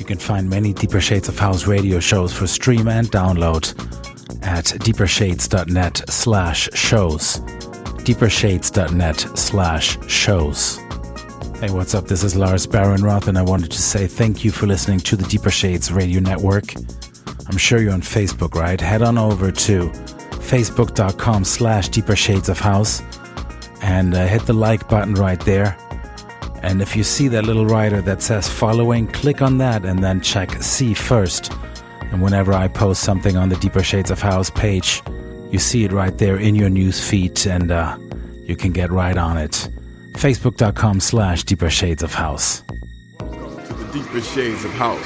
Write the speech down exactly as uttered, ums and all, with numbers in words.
can find many Deeper Shades of House radio shows for stream and download at deepershades.net slash shows. deepershades.net slash shows. Hey, what's up? This is Lars Barrenroth, and I wanted to say thank you for listening to the Deeper Shades Radio Network. I'm sure you're on Facebook, right? Head on over to facebook.com slash Deeper Shades of House and uh, hit the like button right there. And if you see that little rider that says following, click on that and then check see first. And whenever I post something on the Deeper Shades of House page, you see it right there in your news feed, and uh, you can get right on it. Facebook.com slash Deeper Shades of House. Welcome to the Deeper Shades of House.